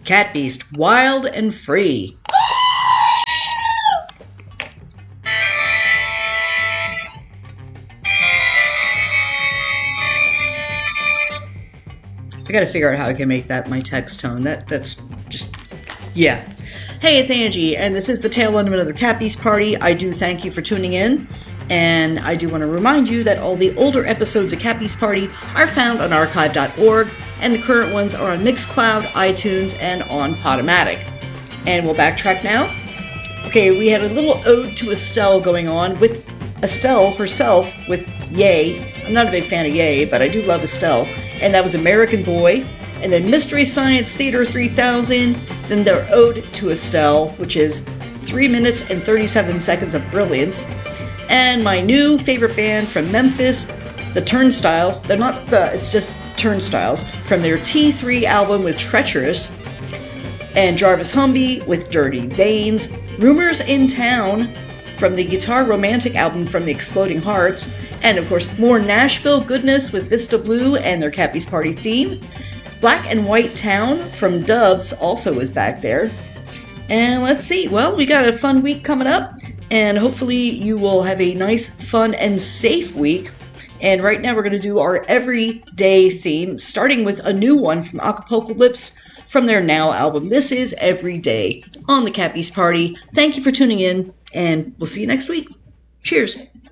Cat Beast, wild and free. I gotta figure out how I can make that my text tone. That's just, yeah. Hey, it's Angie, and this is the tail end of another Cat Beast party. I do thank you for tuning in, and I do want to remind you that all the older episodes of Cat Beast Party are found on archive.org, and the current ones are on Mixcloud, iTunes, and on Podomatic. And we'll backtrack now. Okay, we had a little ode to Estelle going on with Estelle herself with Yay. I'm not a big fan of Yay, but I do love Estelle. And that was American Boy. And then Mystery Science Theater 3000. Then their ode to Estelle, which is 3 minutes and 37 seconds of brilliance. And my new favorite band from Memphis, the Turnstiles. They're not the, it's just Turnstiles. From their T3 album with Treacherous. And Jarvis Humby with Dirty Veins. Rumors in Town from the Guitar Romantic album from the Exploding Hearts. And of course, more Nashville goodness with Vista Blue and their Cat Beast Party theme. Black and White Town from Doves also is back there. And let's see, well, we got a fun week coming up, and hopefully you will have a nice, fun, and safe week. And right now we're going to do our everyday theme, starting with a new one from Acapocalypse from their Now album. This is Everyday on the Cat Beast Party. Thank you for tuning in, and we'll see you next week. Cheers.